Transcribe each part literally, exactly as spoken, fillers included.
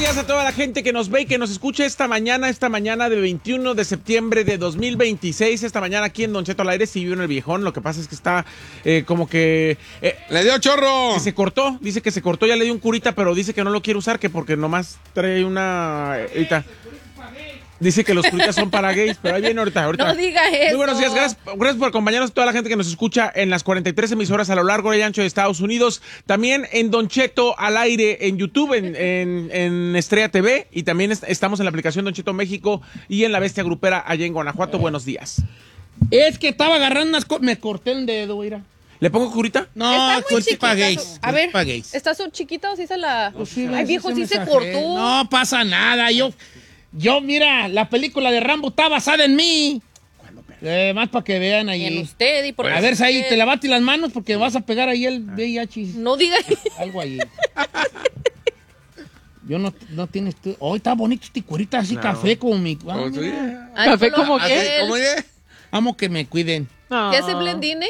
días a toda la gente que nos ve y que nos escucha esta mañana, esta mañana de veintiuno de septiembre de dos mil veintiséis. Esta mañana aquí en Don Cheto al aire, sí vivo en el viejón. Lo que pasa es que está eh, como que... Eh, ¡Le dio chorro! Que se cortó, dice que se cortó, ya le dio un curita, pero dice que no lo quiere usar, que porque nomás trae una... Eh, ahorita. Dice que los curitas son para gays, pero ahí viene ahorita, ahorita. No diga eso. Muy buenos días, gracias, gracias por acompañarnos a toda la gente que nos escucha en las cuarenta y tres emisoras a lo largo y ancho de Estados Unidos. También en Don Cheto al aire en YouTube, en, en, en Estrella T V. Y también est- estamos en la aplicación Don Cheto México y en La Bestia Grupera allá en Guanajuato. Buenos días. Es que estaba agarrando unas cosas. Me corté el dedo, mira. ¿Le pongo curita? No, Está muy curita chiquita para su- gays. A ver, pa' gays. ¿está su chiquita o sí se la...? Pues sí, Ay, viejo, sí se mensaje. cortó. No pasa nada. Yo, yo, mira, la película de Rambo está basada en mí. Eh, más para que vean Y en ahí. usted y por A ver, ahí usted. te lavaste las manos porque vas a pegar ahí el V I H. No diga. Algo ahí. Yo no, no tienes tú. Hoy está bonito este cuerita así No. café como mi. Ah, Oh, mira. sí. Ay, ¿Café solo como Así, aquel. ¿cómo es? Amo que me cuiden. No. ¿Qué hace Blendine?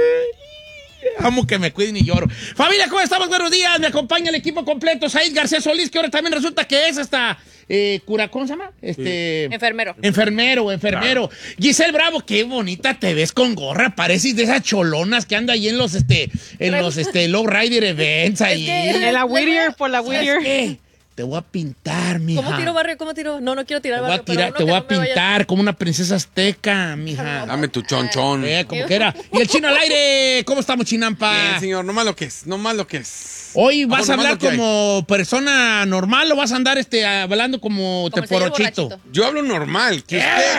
Amo que me cuiden y lloro. Familia, ¿cómo estamos? Buenos días. Me acompaña el equipo completo. Said García Solís, que ahora también resulta que es hasta eh, cura, ¿cómo se llama? Este. Enfermero. Enfermero, enfermero. Giselle Bravo, qué bonita te ves con gorra. Pareces de esas cholonas que anda ahí en los, este, en Trae- los, este, Low Rider Events ahí. que- En la Whittier, por la ¿Sabes Whittier. qué? Te voy a pintar, mija. ¿Cómo tiro barrio? ¿Cómo tiro? No, no quiero Te tirar voy a, barrio. pero tirar, uno te que voy a no me vaya- pintar como una princesa azteca, mija. Dame tu chonchón. Eh, como que era. Y el chino al aire, ¿cómo estamos, Chinampa? Bien, señor, no más lo que es, no más lo que es. Hoy vas Ah, a bueno, hablar más lo que hay. como persona normal o vas a andar este, hablando como, Como te el señor porochito. borrachito. Yo hablo normal. Que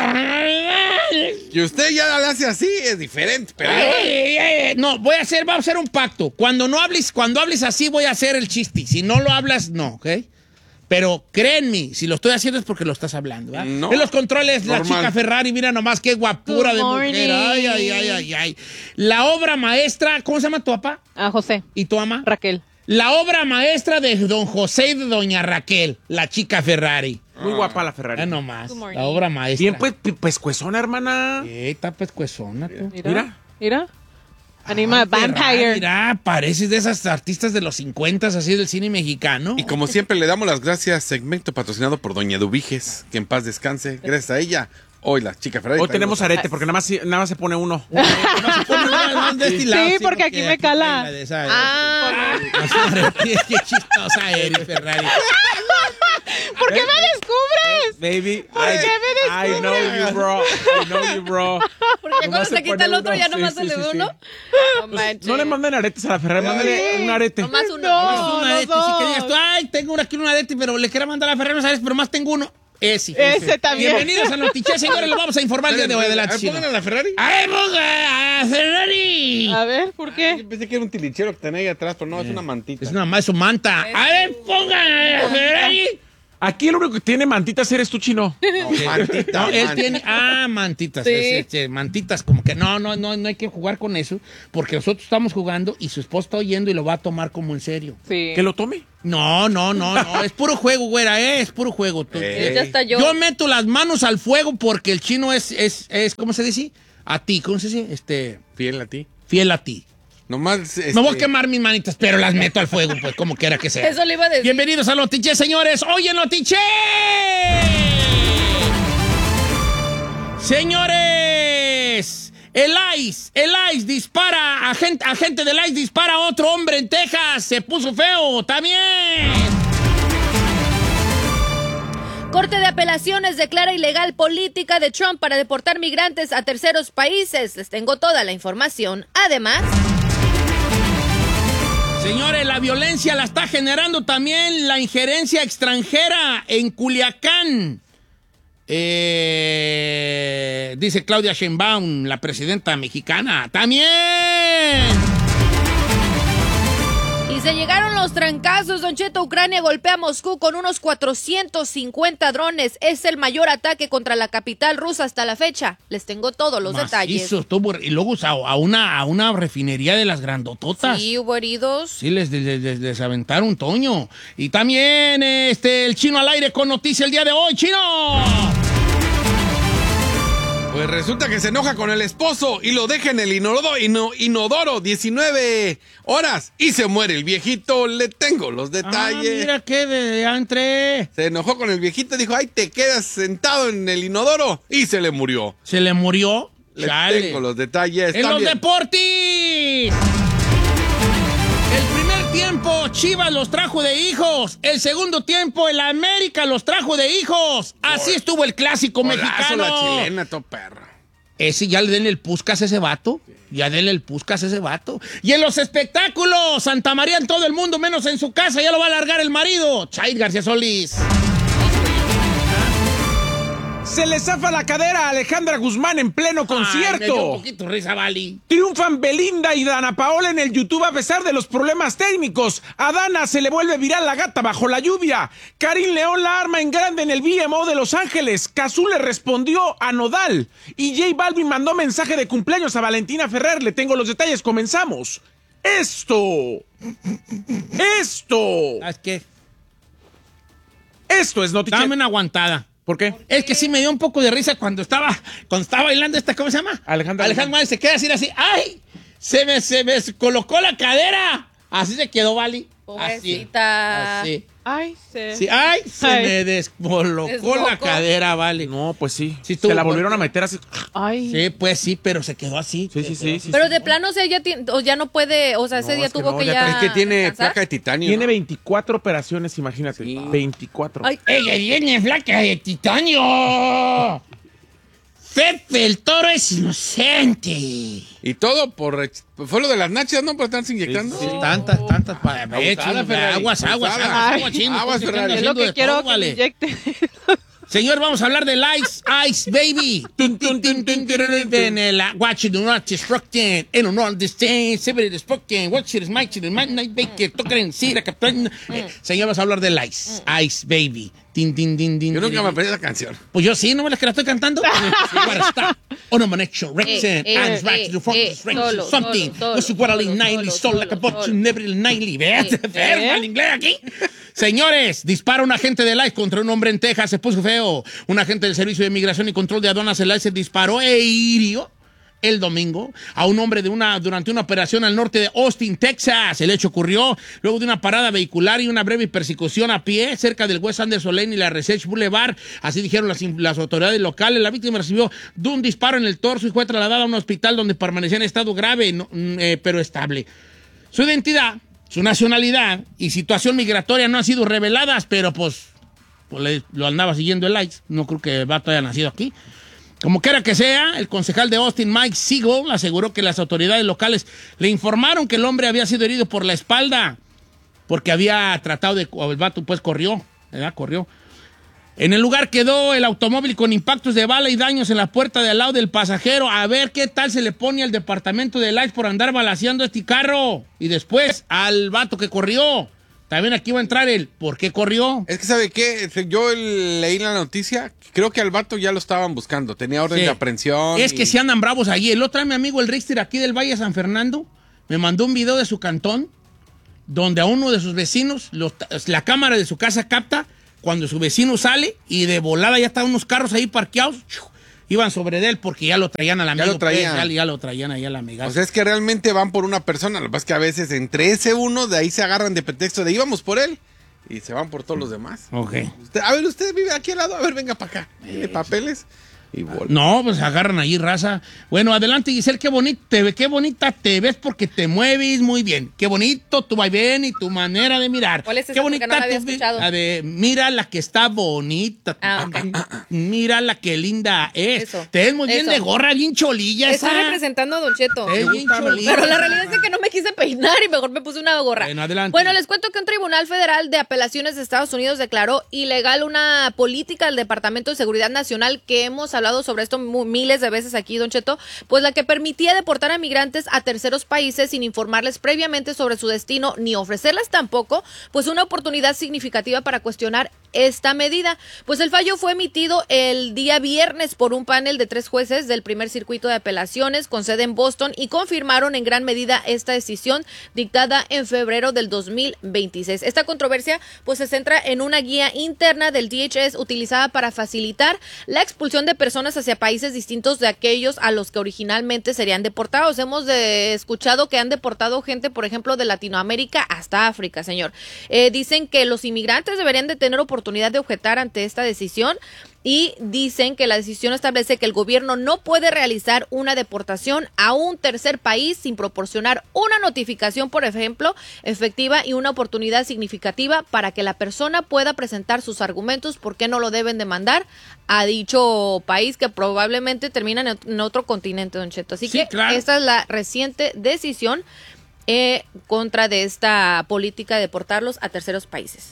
usted, que usted ya le hace así es diferente, pero... Ey, ey, ey, no, voy a hacer, vamos a hacer un pacto. Cuando no hables, cuando hables así, voy a hacer el chiste. Si no lo hablas, no, ¿ok? Pero créenme, si lo estoy haciendo es porque lo estás hablando, ¿verdad? No. En los controles, la Normal. chica Ferrari, mira nomás qué guapura Good de morning. mujer. Ay, ay, ay, ay, ay. La obra maestra, ¿cómo se llama tu papá? Ah, José. ¿Y tu mamá? Raquel. La obra maestra de don José y de doña Raquel, la chica Ferrari. Muy guapa la Ferrari. Ya nomás, Good morning. la obra maestra. Bien, pues, pi- pescuezona, hermana. Eh, está pescuezona, tú. Mira. Mira. Mira. Anima Ay, Ferrari, Vampire. Mira, pareces de esas artistas de los cincuenta, así del cine mexicano. Y como siempre le damos las gracias, segmento patrocinado por Doña Eduviges, que en paz descanse. Gracias a ella, hoy la chica Ferrari. Hoy tenemos arete, porque nada más, nada más se pone uno. No se pone nada más de este lado, Sí, porque aquí me cala. la de esa- Ah, Qué qué chistosa eres, Ferrari. ¿Por qué me descubres? Baby, ¿Por I, qué me I know you, bro. I know you, bro. porque ya cuando Nomás se se quita pone el otro uno. ya nomás Sí, se sí, le sí, ve sí. uno. No manches. No le manden aretes a la Ferrari, mándale un arete. Nomás uno. No. un arete, los si dos. que digas tú, ay, tengo una- aquí un arete, pero le quiero mandar a Ferrari, no sabes, pero más tengo uno. Ese. Ese también. Bienvenidos a Noticias, señores, lo vamos a informar el día de hoy. Adelante, Chino. ¿Pongan a la Ferrari? ¡Ay, ponga a Ferrari! A ver, ¿por qué? Yo pensé que era un tilichero que tenía ahí atrás, pero no, es una mantita. Es una más su manta. A ver, ponga a Ferrari. Aquí el único que tiene mantitas eres tú, Chino. No, mantita. No, él mantita. tiene. Ah, mantitas. Sí. es- es- mantitas, como que no, no, no, no hay que jugar con eso, porque nosotros estamos jugando y su esposo está oyendo y lo va a tomar como en serio. Sí. Que lo tome. No, no, no, no. Es puro juego, güera, eh, es puro juego. Tú- Eh. Ya está yo. Yo meto las manos al fuego porque el chino es, es, es, ¿cómo se dice? A ti, ¿cómo se dice? Este, Fiel a ti. fiel a ti. Nomás. este, Me voy a quemar mis manitas, pero las meto al fuego, pues, como quiera que sea. Eso le iba a decir. Bienvenidos a Notiche, señores. Hoy en Notiche. Señores, el ICE, el ICE dispara, agente, agente del ICE dispara a otro hombre en Texas. Se puso feo también. Corte de Apelaciones declara ilegal política de Trump para deportar migrantes a terceros países. Les tengo toda la información. Además, Señores, la violencia la está generando también la injerencia extranjera en Culiacán. Eh, dice Claudia Sheinbaum, la presidenta mexicana. ¡También! y se llegaron los trancazos. Don Cheto, Ucrania golpea a Moscú con unos cuatrocientos cincuenta drones. Es el mayor ataque contra la capital rusa hasta la fecha. Les tengo todos los detalles. Macizo, estuvo- y luego a, a una, a una refinería de las grandototas. Sí, hubo heridos. Sí, les, les, les- les aventaron un toño. Y también este, el Chino al aire con noticia el día de hoy. ¡Chino! Pues resulta que se enoja con el esposo y lo deja en el inodoro, ino- inodoro diecinueve horas y se muere el viejito. Le tengo los detalles. Ah, mira qué de entré. Se enojó con el viejito, dijo, ay, te quedas sentado en el inodoro y se le murió. ¿Se le murió? Le Chale. tengo los detalles. En los también. deportes. El primer tiempo, Chivas los trajo de hijos. El segundo tiempo, el América los trajo de hijos. Así estuvo el clásico Golazo mexicano. la chilena, to perra. Ese ya le denle el puscas a ese vato. Ya denle el puscas a ese vato. Y en los espectáculos, Santa María en todo el mundo, menos en su casa, ya lo va a largar el marido. Chaid García Solís. Se le zafa la cadera a Alejandra Guzmán en pleno Ay, me dio un concierto. poquito risa, Vali. Triunfan Belinda y Dana Paola en el YouTube a pesar de los problemas técnicos. A Dana se le vuelve viral la gata bajo la lluvia. Karim León la arma en grande en el B M O de Los Ángeles. Cazú le respondió a Nodal. Y J Balvin mandó mensaje de cumpleaños a Valentina Ferrer. Le tengo los detalles, comenzamos. Esto. Esto. ¿Sabes qué? Esto es Notichet. Dame una aguantada. ¿Por qué? Es que sí me dio un poco de risa cuando estaba, cuando estaba bailando esta, ¿cómo se llama? Alejandra Alejandra Guzmán. Se queda así, así, ¡ay! Se me, se me colocó la cadera. Así se quedó, Vali. Pobrecita. Así. así. Ay, sí. Sí, ¡ay! Se Ay. me descolocó Deslocó. la cadera, Vali. No, pues sí. Sí, se tú- la volvieron a meter así. Ay. Sí, pues sí, pero se quedó así. Sí, sí, sí. sí, Pero sí. de plano, o sea, ya, ti- o ya no puede, o sea, ese No, día es que tuvo no, que ya ya. Es que tiene descansar. placa de titanio. Tiene ¿no? veinticuatro operaciones, imagínate. veinticuatro. Ay, ¡Ella tiene flaca de titanio! Pepe el Toro es inocente. Y todo por... ex- Fue lo de las nachas, ¿no? Por estarse inyectando. Sí, tantas, tantas. Pa, Abusada, eh, chino, Ferrari, aguas, aguas, abusada. aguas, Ay. aguas, chino. Aguas, Tú te Ferrari. andas Es lo haciendo que de quiero todo, que vale. me inyecte. Señor, vamos a hablar del Ice, Ice Baby. Tun, tun, tun, tun, tun, tun, el, uh, Watch it, do not destructen. And on all this thing, se ve destructen. Watch it, is my children, my night baker. Tocan en sí, la captain. Eh, Señor, vamos a hablar del Ice, Ice Baby. Tin, tin, tin, tin, Yo nunca tin, me tin. aprendí esa canción. Pues yo sí, ¿no ves la que la estoy cantando? Where está? On a connection, Rexen, eh, and eh, right to the front, eh, Rexen, solo, something. solo, Was what I solo, nightly, solo, soul like a solo, botch, solo. never nightly. Vete, Eh, enferma el inglés aquí. Señores, dispara un agente del I C E contra un hombre en Texas, se puso feo. Un agente del Servicio de Inmigración y Control de Aduanas, el I C E, disparó e hirió el domingo a un hombre de una, durante una operación al norte de Austin, Texas. El hecho ocurrió luego de una parada vehicular y una breve persecución a pie cerca del West Anderson Lane y la Research Boulevard. Así dijeron las, las autoridades locales. La víctima recibió de un disparo en el torso y fue trasladada a un hospital donde permanecía en estado grave, no, eh, pero estable. Su identidad, su nacionalidad y situación migratoria no han sido reveladas, pero pues, pues le- lo andaba siguiendo el I C E. No creo que el vato haya nacido aquí. Como quiera que sea, el concejal de Austin, Mike Siegel, aseguró que las autoridades locales le informaron que el hombre había sido herido por la espalda porque había tratado de... o el vato pues corrió, ¿verdad? Corrió. En el lugar quedó el automóvil con impactos de bala y daños en la puerta de al lado del pasajero. A ver qué tal se le pone al departamento de I C E por andar balaceando este carro. Y después al vato que corrió. También aquí va a entrar el ¿por qué corrió? Es que, ¿sabe qué? Yo leí la noticia, creo que al vato ya lo estaban buscando. Tenía orden Sí. de aprehensión. Es y- que si andan bravos allí. El otro día mi amigo el Richter aquí del Valle de San Fernando me mandó un video de su cantón donde a uno de sus vecinos, los- la cámara de su casa capta cuando su vecino sale y de volada ya estaban unos carros ahí parqueados. ¡Chiu! Iban sobre de él porque ya lo traían al amigo. lo traían. pues, ya, ya lo traían ahí al amigazo. O sea, es que realmente van por una persona. Lo que pasa es que a veces entre ese uno, de ahí se agarran de pretexto de íbamos por él. Y se van por todos los demás. Ok. Usted- a ver, usted vive aquí al lado. A ver, venga para acá. ¿Tiene papeles? Y vuelve. No, pues agarran allí raza. Bueno, adelante, Giselle, qué bonita te ve, qué bonita te ves porque te mueves muy bien. Qué bonito tu vaivén y tu manera de mirar. ¿Cuál es esa? Qué Porque bonita no la había tu vi- escuchado. la de mira la que está bonita. Ah, ok. Mira la que linda es. Eso. Te ves muy bien Eso. de gorra, bien cholilla Está esa. representando a Don Cheto. Te ves bien cholilla. Pero la realidad es que no me quise peinar y mejor me puse una gorra. Bueno, adelante. Bueno, les cuento que un tribunal federal de apelaciones de Estados Unidos declaró ilegal una política del Departamento de Seguridad Nacional que hemos hablado sobre esto mu- miles de veces aquí, Don Cheto, pues la que permitía deportar a migrantes a terceros países sin informarles previamente sobre su destino ni ofrecerles tampoco pues una oportunidad significativa para cuestionar esta medida. Pues el fallo fue emitido el día viernes por un panel de tres jueces del primer circuito de apelaciones con sede en Boston y confirmaron en gran medida esta decisión dictada en febrero del dos mil veintiséis. Esta controversia pues se centra en una guía interna del D H S utilizada para facilitar la expulsión de personas hacia países distintos de aquellos a los que originalmente serían deportados. Hemos de, escuchado que han deportado gente, por ejemplo, de Latinoamérica hasta África, señor. Eh, dicen que los inmigrantes deberían de tener oportunidad de objetar ante esta decisión. Y dicen que la decisión establece que el gobierno no puede realizar una deportación a un tercer país sin proporcionar una notificación, por ejemplo, efectiva y una oportunidad significativa para que la persona pueda presentar sus argumentos por qué no lo deben demandar a dicho país que probablemente termina en otro continente, don Cheto. Así Sí, que claro. esta es la reciente decisión eh, contra de esta política de deportarlos a terceros países.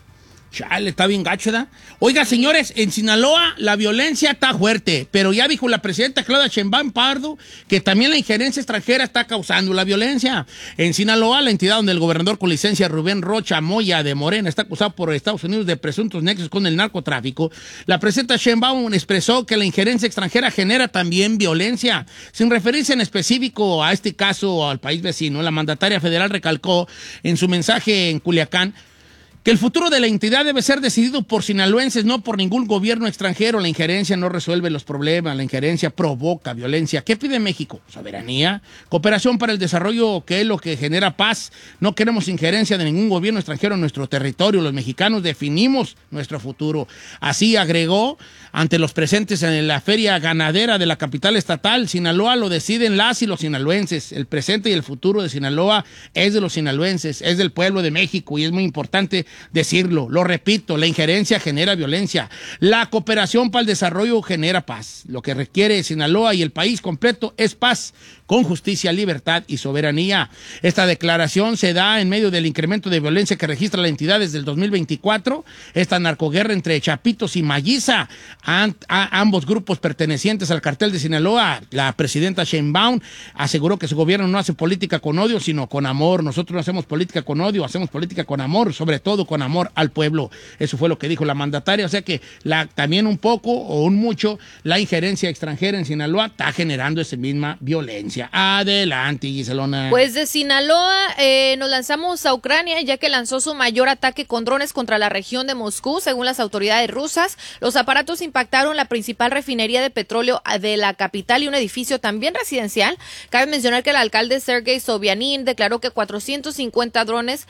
Chale, está bien gacho, ¿verdad? Oiga, señores, en Sinaloa la violencia está fuerte, pero ya dijo la presidenta Claudia Sheinbaum Pardo que también la injerencia extranjera está causando la violencia. En Sinaloa, la entidad donde el gobernador con licencia Rubén Rocha Moya de Morena está acusado por Estados Unidos de presuntos nexos con el narcotráfico, la presidenta Sheinbaum expresó que la injerencia extranjera genera también violencia. Sin referirse en específico a este caso o al país vecino, la mandataria federal recalcó en su mensaje en Culiacán que el futuro de la entidad debe ser decidido por sinaloenses, no por ningún gobierno extranjero. La injerencia no resuelve los problemas, la injerencia provoca violencia. ¿Qué pide México? Soberanía, cooperación para el desarrollo, que es lo que genera paz. No queremos injerencia de ningún gobierno extranjero en nuestro territorio. Los mexicanos definimos nuestro futuro. Así agregó ante los presentes en la feria ganadera de la capital estatal. Sinaloa lo deciden las y los sinaloenses. El presente y el futuro de Sinaloa es de los sinaloenses, es del pueblo de México y es muy importante decirlo. Lo repito, la injerencia genera violencia. La cooperación para el desarrollo genera paz. Lo que requiere Sinaloa y el país completo es paz, con justicia, libertad y soberanía. Esta declaración se da en medio del incremento de violencia que registra la entidad desde el dos mil veinticuatro. Esta narcoguerra entre Chapitos y Maguiza, a, a, ambos grupos pertenecientes al cartel de Sinaloa. La presidenta Sheinbaum aseguró que su gobierno no hace política con odio, sino con amor. Nosotros no hacemos política con odio, hacemos política con amor, sobre todo con amor al pueblo. Eso fue lo que dijo la mandataria. O sea que la, también un poco o un mucho la injerencia extranjera en Sinaloa está generando esa misma violencia. Adelante, Giselona. Pues de Sinaloa eh, nos lanzamos a Ucrania, ya que lanzó su mayor ataque con drones contra la región de Moscú, según las autoridades rusas. Los aparatos impactaron la principal refinería de petróleo de la capital y un edificio también residencial. Cabe mencionar que el alcalde Sergei Sobyanin declaró que cuatrocientos cincuenta drones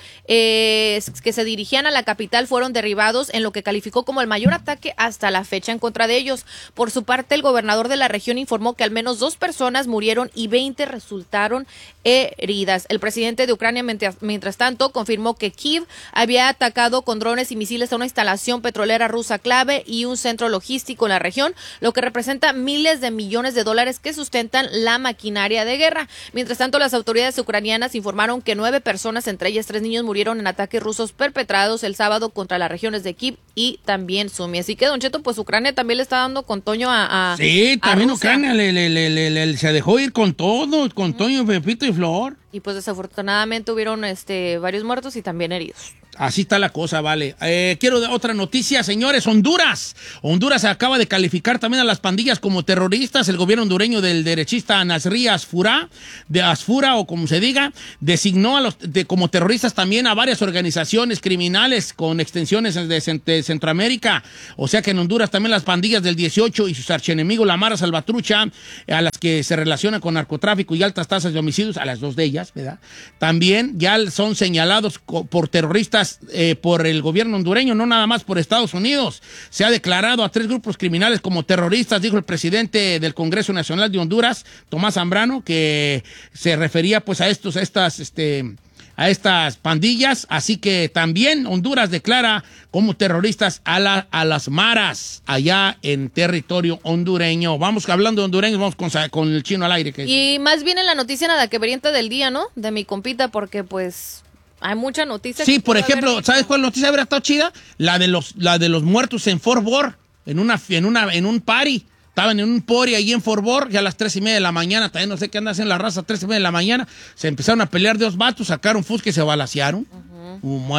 eh, que se dirigían a la capital fueron derribados en lo que calificó como el mayor ataque hasta la fecha en contra de ellos. Por su parte, el gobernador de la región informó que al menos dos personas murieron y veinte resultaron heridas. El presidente de Ucrania, mientras, mientras tanto, confirmó que Kiev había atacado con drones y misiles a una instalación petrolera rusa clave y un centro logístico en la región, lo que representa miles de millones de dólares que sustentan la maquinaria de guerra. Mientras tanto, las autoridades ucranianas informaron que nueve personas, entre ellas tres niños, murieron en ataques rusos perpetrados el sábado contra las regiones de Kiev y también Sumi. Así que, don Cheto, pues Ucrania también le está dando con Toño a, a Sí, también a Ucrania le, le, le, le, le, se dejó ir con todo, con Toño, Pepito y Flor. Y pues desafortunadamente hubieron este, varios muertos y también heridos. Así está la cosa, vale. Eh, quiero dar otra noticia, señores. Honduras. Honduras acaba de calificar también a las pandillas como terroristas. El gobierno hondureño del derechista Nasri Asfura, de Asfura o como se diga, designó a los de, como terroristas también a varias organizaciones criminales con extensiones de, de Centroamérica. O sea que en Honduras también las pandillas del dieciocho y sus archienemigos, la Mara Salvatrucha, a las que se relacionan con narcotráfico y altas tasas de homicidios, a las dos de ellas, ¿verdad? También ya son señalados por terroristas eh, por el gobierno hondureño, no nada más por Estados Unidos. Se ha declarado a tres grupos criminales como terroristas, dijo el presidente del Congreso Nacional de Honduras, Tomás Zambrano, que se refería pues a estos, a estas, este, a estas pandillas. Así que también Honduras declara como terroristas a, la, a las maras allá en territorio hondureño. Vamos hablando de hondureños, vamos con, con el chino al aire. Que y más bien en la noticia nada que veriente del día, ¿no? De mi compita, porque pues hay mucha noticia. Sí, que por pudo ejemplo, haber... ¿sabes cuál noticia habría estado chida? La de los, la de los muertos en Fort Worth, en una, en una, en un party. Estaban en un party ahí en Fort Worth, ya a las tres y media de la mañana, también no sé qué andan haciendo la raza, tres y media de la mañana, se empezaron a pelear de dos vatos, sacaron fusca y se balacearon, uh-huh. Hubo muertos.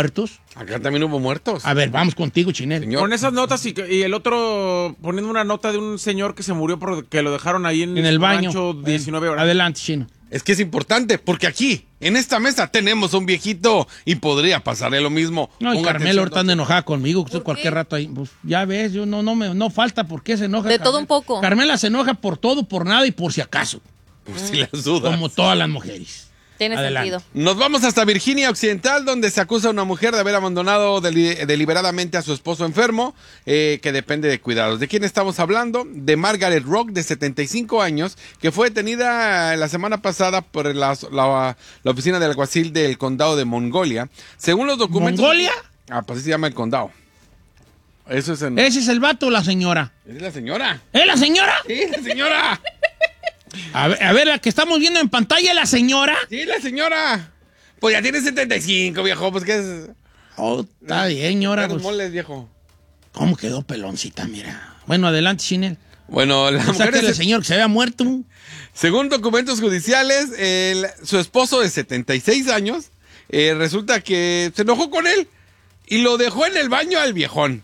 Acá también hubo muertos. A ver, vamos contigo, Chinel. Señor. Con esas notas y, y el otro poniendo una nota de un señor que se murió porque lo dejaron ahí en, En el su baño. rancho diecinueve horas. Adelante, Chino. Es que es importante, porque aquí, en esta mesa, tenemos a un viejito y podría pasarle lo mismo. No, y Ponga Carmela atención, ahorita anda don Cheto. enojada conmigo, ¿Por cualquier qué? rato ahí. Pues ya ves, yo no, no me, no falta por qué se enoja. De Carmela. todo un poco. Carmela se enoja por todo, por nada y por si acaso. Por si las dudas. Como todas las mujeres. Tiene Adelante. sentido. Nos vamos hasta Virginia Occidental, donde se acusa a una mujer de haber abandonado deli- deliberadamente a su esposo enfermo, eh, que depende de cuidados. ¿De quién estamos hablando? De Margaret Rock, de setenta y cinco años, que fue detenida la semana pasada por la, la- la oficina del alguacil del condado de Mongolia. Según los documentos... ¿Mongolia? Ah, pues así se llama el condado. Eso es en... Ese es el vato o la señora. Es la señora. ¿Es la señora? Sí, la señora. A ver, a ver, la que estamos viendo en pantalla es la señora. Sí, la señora. Pues ya tiene setenta y cinco, viejo. Pues que es... Oh, está bien, señora. Los Pues, moles, viejo. ¿cómo quedó peloncita, mira? Bueno, adelante, Chinel. Bueno, la O sea, mujer que es- el señor que se había muerto. Según documentos judiciales, el- su esposo de setenta y seis años, eh, resulta que se enojó con él y lo dejó en el baño al viejón.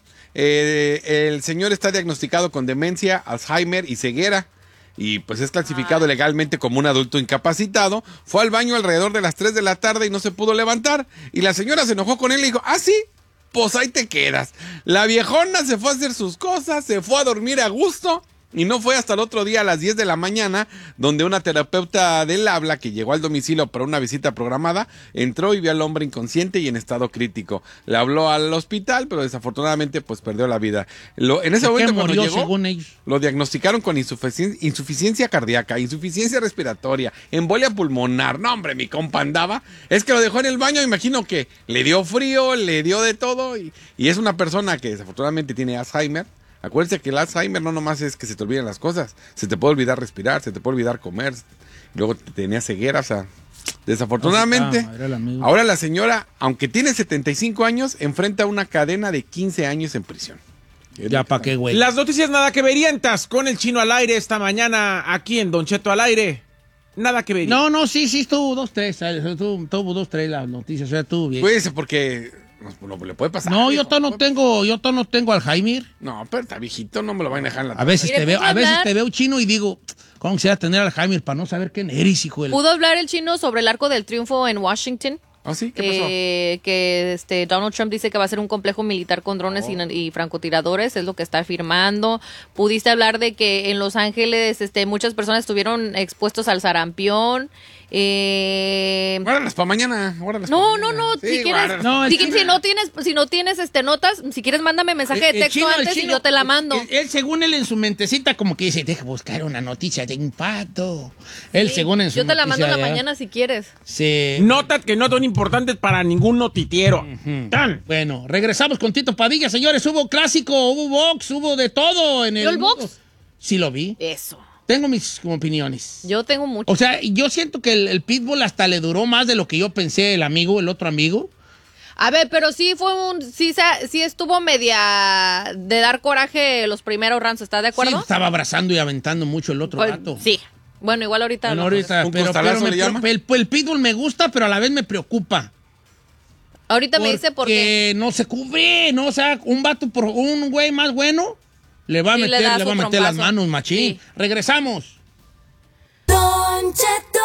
Eh, el señor está diagnosticado con demencia, Alzheimer y ceguera. Y pues es clasificado legalmente como un adulto incapacitado. Fue al baño alrededor de las tres de la tarde y no se pudo levantar. Y la señora se enojó con él y dijo, ah, sí, pues ahí te quedas. La viejona se fue a hacer sus cosas, se fue a dormir a gusto. Y no fue hasta el otro día a las diez de la mañana donde una terapeuta del habla que llegó al domicilio para una visita programada entró y vio al hombre inconsciente y en estado crítico. Le habló al hospital, pero desafortunadamente pues perdió la vida. Lo, en ese ¿De qué momento cuando murió, llegó, según ellos? lo diagnosticaron con insuficien- insuficiencia cardíaca, insuficiencia respiratoria, embolia pulmonar. No, hombre, mi compa andaba. Es que lo dejó en el baño, imagino que le dio frío, le dio de todo. Y, y es una persona que desafortunadamente tiene Alzheimer. Acuérdense que el Alzheimer no nomás es que se te olviden las cosas. Se te puede olvidar respirar, se te puede olvidar comer. Luego tenía ceguera, o sea... Desafortunadamente, Ah, era el amigo. ahora la señora, aunque tiene setenta y cinco años, enfrenta una cadena de quince años en prisión. Ya, ¿para qué, güey? Las noticias nada que verientas con el Chino al aire esta mañana aquí en Don Cheto al aire. Nada que ver. No, no, sí, sí, estuvo dos, tres. Tuvo, tuvo dos, tres las noticias, o sea, estuvo bien. Cuídese porque no, no le puede pasar. No, yo hijo. todavía no tengo, yo todavía no tengo Alzheimer. No, pero está viejito, no me lo van a dejar en la A veces Mire, te veo, ¿puedo a veces hablar? te veo chino y digo, ¿cómo quisiera tener Alzheimer para no saber quién eres, hijo de la- ¿Pudo hablar el chino sobre el Arco del Triunfo en Washington? ¿Ah, sí? ¿Qué pasó? Eh, que este Donald Trump dice que va a ser un complejo militar con drones Oh. y, y francotiradores, es lo que está afirmando. Pudiste hablar de que en Los Ángeles este, muchas personas estuvieron expuestos al sarampión. Eh, Guárdalas para mañana. Guárdalas no, pa' no, mañana. no, Sí, si quieres, guárdalas. No, el si, chino- si no tienes, si no tienes este notas, si quieres mándame mensaje de El- el texto chino- el antes y chino- yo te la mando. Él, él, según él en su mentecita como que dice, deja buscar una noticia de impacto. Él Sí, según en su yo te la mando en la noticia, mañana si quieres. Sí. Notas que no son importantes para ningún notitiero. Tan. Bueno, regresamos con Tito Padilla, señores. Hubo clásico, hubo box, hubo de todo en el ¿Vio el mundo. box? Sí lo vi. Eso. Tengo mis opiniones. Yo tengo mucho. O sea, yo siento que el, el Pitbull hasta le duró más de lo que yo pensé el amigo, el otro amigo. A ver, pero sí fue un, sí, se- sí estuvo media de dar coraje los primeros rounds, ¿estás de acuerdo? Sí, estaba abrazando y aventando mucho el otro Pues, gato. sí. Bueno, igual ahorita. Bueno, hablamos de ahorita, ¿Un pero, costalazo pero me le pre- llama? el, el Pitbull me gusta, pero a la vez me preocupa. eso. Ahorita me dice por qué. Porque no se cubre, ¿no? O sea, un vato, por un güey más bueno, le va a Sí, le meter, da le, su va a meter las trompazo. manos, machín. Sí. Regresamos. Don Cheto.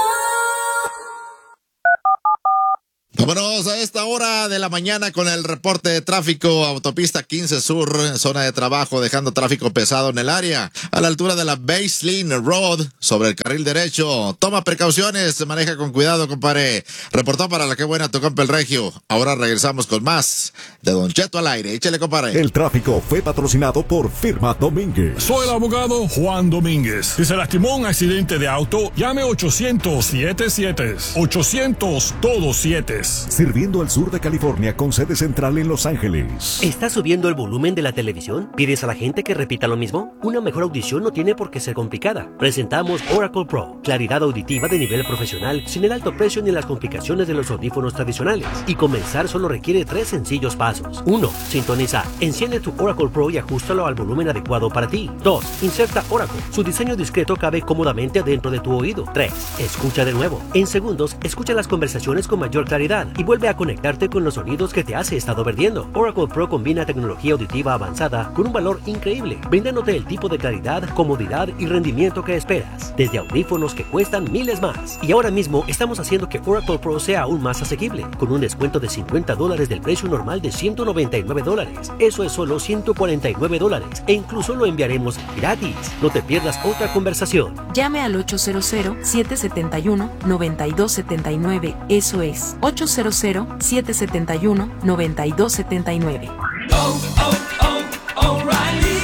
Vámonos a esta hora de la mañana con el reporte de tráfico. Autopista quince Sur, zona de trabajo, dejando tráfico pesado en el área. A la altura de la Baseline Road, sobre el carril derecho. Toma precauciones, se maneja con cuidado, compadre. Reportó para la que buena tu compa el Regio. Ahora regresamos con más de Don Cheto al aire. Échale, compadre. El tráfico fue patrocinado por Firma Domínguez. Soy el abogado Juan Domínguez. Si se lastimó en un accidente de auto, llame ochocientos siete siete. ochocientos todos siete. Sirviendo al sur de California con sede central en Los Ángeles. ¿Estás subiendo el volumen de la televisión? ¿Pides a la gente que repita lo mismo? Una mejor audición no tiene por qué ser complicada. Presentamos Oracle Pro, claridad auditiva de nivel profesional, sin el alto precio ni las complicaciones de los audífonos tradicionales. Y comenzar solo requiere tres sencillos pasos. uno. Sintoniza. Enciende tu Oracle Pro y ajustalo al volumen adecuado para ti. dos. Inserta Oracle. Su diseño discreto cabe cómodamente adentro de tu oído. tres. Escucha de nuevo. En segundos, escucha las conversaciones con mayor claridad. calidad y vuelve a conectarte con los sonidos que te has estado perdiendo. Oracle Pro combina tecnología auditiva avanzada con un valor increíble, brindándote el tipo de claridad, comodidad y rendimiento que esperas, desde audífonos que cuestan miles más. Y ahora mismo estamos haciendo que Oracle Pro sea aún más asequible, con un descuento de cincuenta dólares del precio normal de ciento noventa y nueve dólares. Eso es solo ciento cuarenta y nueve dólares e incluso lo enviaremos gratis. No te pierdas otra conversación. Llame al ocho cero cero, siete siete uno, nueve dos siete nueve. Eso es ocho cero cero, siete siete uno, nueve dos siete nueve. Oh, oh, oh, O'Reilly.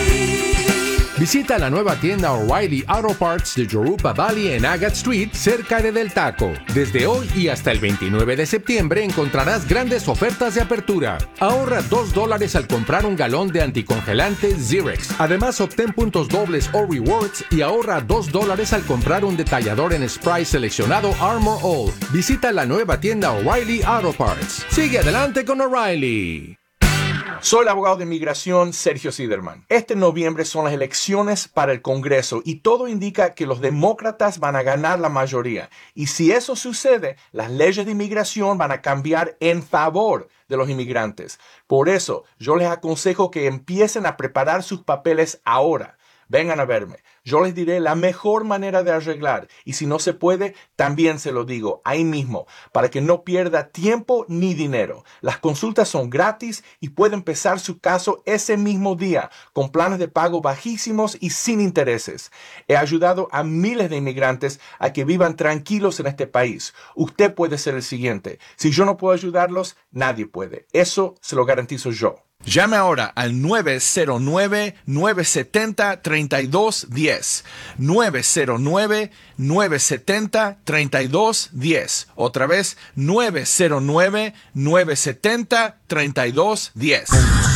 Visita la nueva tienda O'Reilly Auto Parts de Yoruba Valley en Agate Street, cerca de Del Taco. Desde hoy y hasta el veintinueve de septiembre encontrarás grandes ofertas de apertura. Ahorra dos dólares al comprar un galón de anticongelante Zirex. Además, obtén puntos dobles o rewards y ahorra dos dólares al comprar un detallador en spray seleccionado Armor All. Visita la nueva tienda O'Reilly Auto Parts. Sigue adelante con O'Reilly. Soy el abogado de inmigración Sergio Siderman. Este noviembre son las elecciones para el Congreso y todo indica que los demócratas van a ganar la mayoría. Y si eso sucede, las leyes de inmigración van a cambiar en favor de los inmigrantes. Por eso, yo les aconsejo que empiecen a preparar sus papeles ahora. Vengan a verme. Yo les diré la mejor manera de arreglar. Y si no se puede, también se lo digo ahí mismo, para que no pierda tiempo ni dinero. Las consultas son gratis y puede empezar su caso ese mismo día, con planes de pago bajísimos y sin intereses. He ayudado a miles de inmigrantes a que vivan tranquilos en este país. Usted puede ser el siguiente. Si yo no puedo ayudarlos, nadie puede. Eso se lo garantizo yo. Llame ahora al nueve cero nueve, nueve siete cero, tres dos uno cero. nueve cero nueve, nueve siete cero, tres dos uno cero. Otra vez, nueve cero nueve, nueve siete cero, tres dos uno cero.